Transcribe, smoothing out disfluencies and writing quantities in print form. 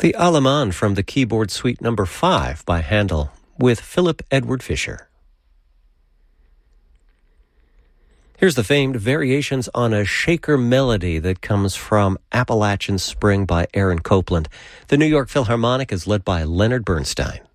The Allemande from the keyboard suite number 5 by Handel with Philip Edward Fisher. Here's the famed Variations on a Shaker Melody that comes from Appalachian Spring by Aaron Copland. The New York Philharmonic is led by Leonard Bernstein.